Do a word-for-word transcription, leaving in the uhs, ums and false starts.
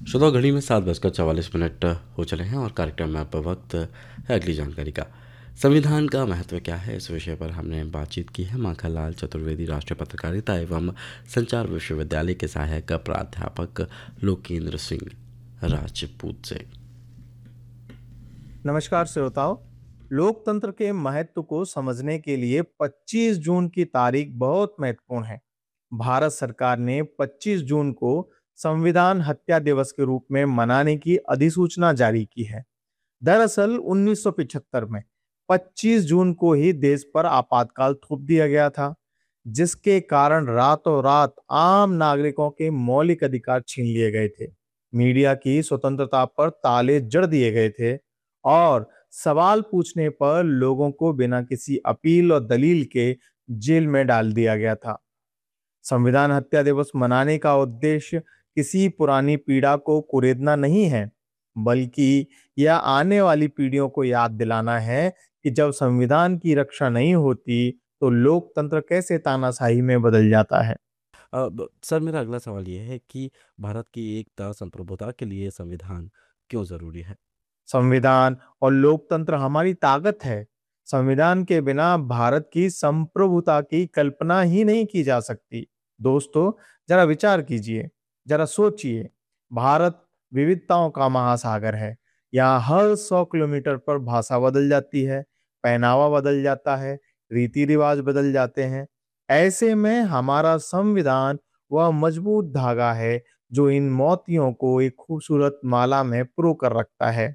श्रोताओ घड़ी में सात बजकर चवालीस मिनट हो चले हैं और कार्यक्रम में अब वक्त है अगली जानकारी का। संविधान का महत्व क्या है, इस विषय पर हमने बातचीत की है माखनलाल चतुर्वेदी, राष्ट्रीय पत्रकारिता एवं संचार विश्वविद्यालय के सहायक प्राध्यापक लोकेंद्र सिंह राजपूत से। नमस्कार श्रोताओं। लोकतंत्र के महत्व को समझने के लिए पच्चीस जून की तारीख बहुत महत्वपूर्ण है। भारत सरकार ने पच्चीस जून को संविधान हत्या दिवस के रूप में मनाने की अधिसूचना जारी की है। दरअसल उन्नीस सौ पचहत्तर में पच्चीस जून को ही देश पर आपातकाल थोप दिया गया था, जिसके कारण रातों रात आम नागरिकों के मौलिक अधिकार छीन लिए गए थे। मीडिया की स्वतंत्रता पर ताले जड़ दिए गए थे और सवाल पूछने पर लोगों को बिना किसी अपील और दलील के जेल में डाल दिया गया था। संविधान हत्या दिवस मनाने का उद्देश्य किसी पुरानी पीड़ा को कुरेदना नहीं है, बल्कि यह आने वाली पीढ़ियों को याद दिलाना है कि जब संविधान की रक्षा नहीं होती, तो लोकतंत्र कैसे तानाशाही में बदल जाता है। अब सर, मेरा अगला सवाल ये है कि भारत की एकता संप्रभुता के लिए संविधान क्यों ज़रूरी है? संविधान और लोकतंत्र हमारी ताकत है। संविधान के बिना भारत की संप्रभुता की कल्पना ही नहीं की जा सकती। दोस्तों, जरा विचार कीजिए, जरा सोचिए। भारत विविधताओं का महासागर है। यहाँ हर सौ किलोमीटर पर भाषा बदल जाती है, पहनावा बदल जाता है, रीति रिवाज बदल जाते हैं। ऐसे में हमारा संविधान वह मजबूत धागा है जो इन मोतियों को एक खूबसूरत माला में पिरो कर रखता है।